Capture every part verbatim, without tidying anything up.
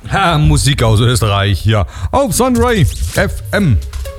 Ha, Musik aus Österreich hier auf Sunray F M.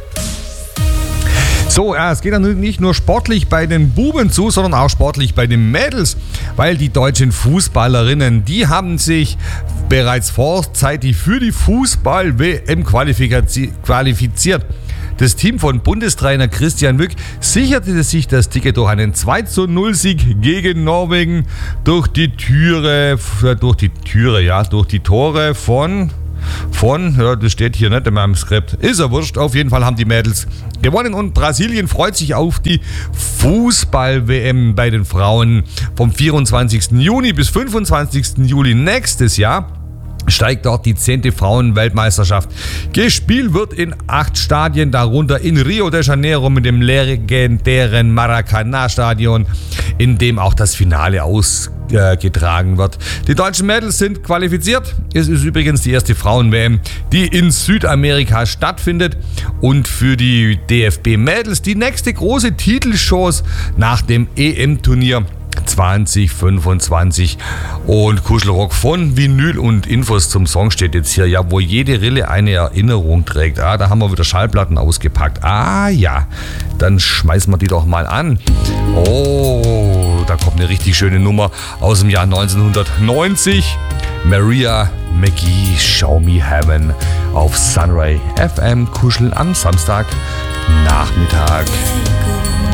So, ja, es geht dann nicht nur sportlich bei den Buben zu, sondern auch sportlich bei den Mädels, weil die deutschen Fußballerinnen, die haben sich bereits vorzeitig für die Fußball-W M qualifiziert. Das Team von Bundestrainer Christian Wück sicherte sich das Ticket durch einen zwei zu null Sieg gegen Norwegen durch die Türe, durch die Türe, ja, durch die Tore von, von, ja, das steht hier nicht in meinem Skript, ist ja wurscht, auf jeden Fall haben die Mädels gewonnen und Brasilien freut sich auf die Fußball-W M bei den Frauen vom vierundzwanzigsten Juni bis fünfundzwanzigsten Juli nächstes Jahr. Steigt dort die zehnte Frauenweltmeisterschaft. Gespielt wird in acht Stadien, darunter in Rio de Janeiro mit dem legendären Maracanã-Stadion, in dem auch das Finale ausgetragen wird. Die deutschen Mädels sind qualifiziert. Es ist übrigens die erste Frauen-W M, die in Südamerika stattfindet. Und für die D F B-Mädels die nächste große Titelchance nach dem E M-Turnier zwanzig fünfundzwanzig. Und Kuschelrock von Vinyl und Infos zum Song steht jetzt hier, ja, wo jede Rille eine Erinnerung trägt. Ah, da haben wir wieder Schallplatten ausgepackt. Ah ja, dann schmeißen wir die doch mal an. Oh, da kommt eine richtig schöne Nummer aus dem Jahr neunzehnhundertneunzig. Maria McGee, Show Me Heaven auf Sunray F M. Kuscheln am Samstag Nachmittag.